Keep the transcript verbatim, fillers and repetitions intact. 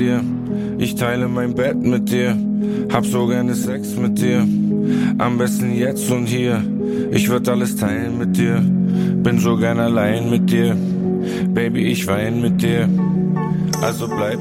dir. Ich teile mein Bett mit dir, hab so gerne Sex mit dir. Am besten jetzt und hier, ich würd alles teilen mit dir. Bin so gern allein mit dir, Baby, ich wein mit dir. Also bleib